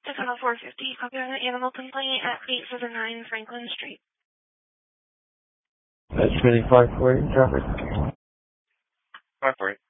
Dakota 450, copy on the animal complaint at 879 Franklin Street. That's 2548 traffic. 548.